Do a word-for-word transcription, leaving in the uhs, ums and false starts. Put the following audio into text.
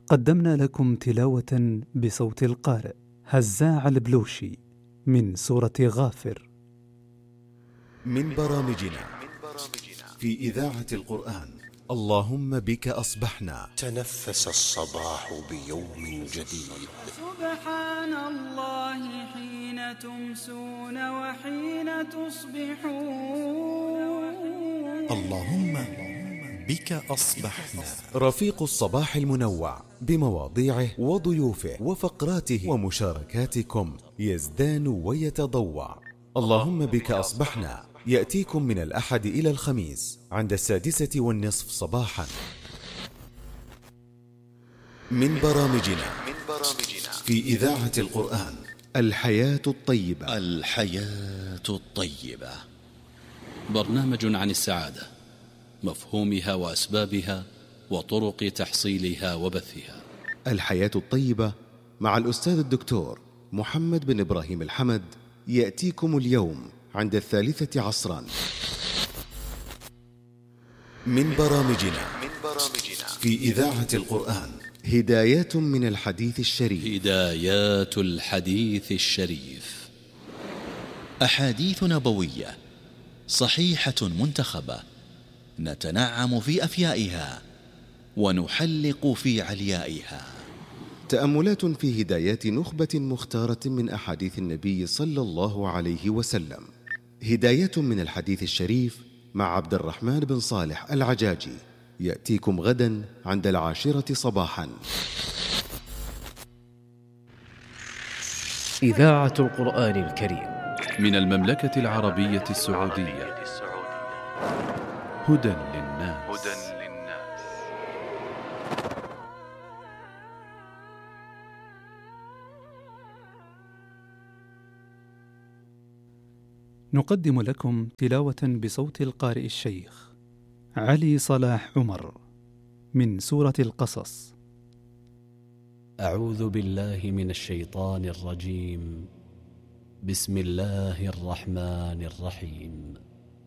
قدمنا لكم تلاوة بصوت القارئ هزاع البلوشي من سورة غافر. من برامجنا في إذاعة القرآن اللهم بك أصبحنا. تنفس الصباح بيوم جديد. سبحان الله حين تمسون وحين تصبحون. اللهم بك أصبحنا. رفيق الصباح المنوع بمواضيعه وضيوفه وفقراته ومشاركاتكم يزدان ويتضوع. اللهم بك أصبحنا يأتيكم من الأحد إلى الخميس عند السادسة والنصف صباحا. من برامجنا في إذاعة القرآن الحياة الطيبة. الحياة الطيبة برنامج عن السعادة، مفهومها وأسبابها وطرق تحصيلها وبثها. الحياة الطيبة مع الأستاذ الدكتور محمد بن إبراهيم الحمد يأتيكم اليوم عند الثالثة عصرا. من برامجنا في إذاعة القرآن هدايات من الحديث الشريف. هدايات الحديث الشريف، أحاديث نبوية صحيحة منتخبة نتنعم في أفيائها ونحلق في عليائها. تأملات في هدايات نخبة مختارة من أحاديث النبي صلى الله عليه وسلم. هداية من الحديث الشريف مع عبد الرحمن بن صالح العجاجي يأتيكم غدا عند العاشرة صباحا. إذاعة القرآن الكريم من المملكة العربية السعودية. هدى للناس. نقدم لكم تلاوة بصوت القارئ الشيخ علي صلاح عمر من سورة القصص. أعوذ بالله من الشيطان الرجيم. بسم الله الرحمن الرحيم.